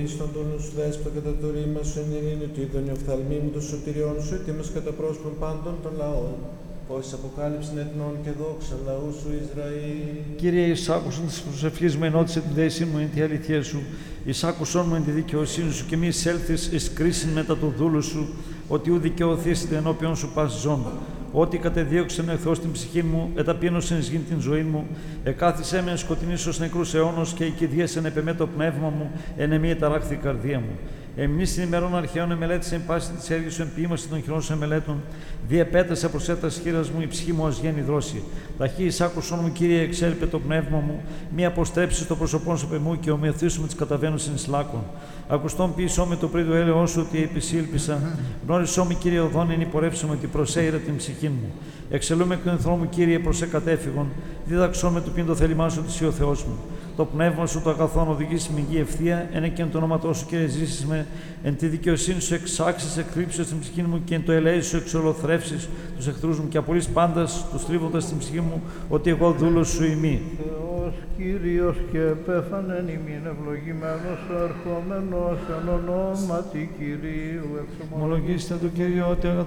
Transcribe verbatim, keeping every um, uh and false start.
στον τον νους δέσπο κατά το ρήμα σου εν ειρήνη του είδων οφθαλμοί μου των σωτηριών σου, έτοιμος κατά πρόσωπον πάντων των λαών. Πώς αποκάλυψην εθνών και δόξα λαού σου Ισραήλ. Κύριε, εισάκουσον της προσευχής μου, ενώτισε την δέση μου εν τη αληθεία σου. Εισάκουσον μου εν τη δικαιοσύνη σου και μη εισέλθεις εις κρίσιν μετά του δούλου σου, ότι ου δικαιωθήσετε ενώπιον σου πας ζών. Ό,τι κατεδίωξεν ο Θεός την ψυχή μου, εταπείνωσεν εις γην την ζωή μου, εκάθισέ με εν σκοτεινής ως νεκρούς αιώνος και οικηδίασεν επεμέ το πνεύμα μου, εν εμή εταράχθη η καρδία μου. Εμείς την ημερών αρχαίων εμελέτησε εν πάση της έργης σου, εμποίημαση των χειρών σου εμελέτων, διεπέτασε προς έτας χείρας μου, η ψυχή μου ως γέννη δρόση. Ταχύ εισάκουσον μου, Κύριε, εξέλπε το πνεύμα μου, μη αποστρέψεις το πρόσωπόν σου πεμού και ομοιωθήσου με τις καταβαίνουσιν εις λάκων. Ακουστόν ποιησό με το πρίδο έλεος σου ότι επισήλπισα, γνώρισό με, Κύριε, οδόν εν υπορεύσω ότι προσέειρα την ψυχή μου. Εξελούμε εκ του ενθρόμου, Κύριε, προς εκατέφυγον, δίδαξό με του πίν το θέλημά σου ότι ο Θεός μου. Το πνεύμα σου το αγαθόν οδηγήσει με γη ευθεία, εν εκ το όνοματό σου, Κύριε, ζήσεις με, εν τη δικαιοσύνη σου εξάξεις, εκρύψεις την ψυχή μου και εν το ελέη σου εξολοθρεύσεις τους εχθρούς μου και απολύς πάντας τους τρίβοντας την ψυχή μου, ότι εγώ δούλος σου ημί. Θεός Κύριος και επέφανεν ημίν, ευλογημένος ο ερχόμενος εν ονόματι Κυρίου. Ομολογήστε του Κύριο ότι αγαθόν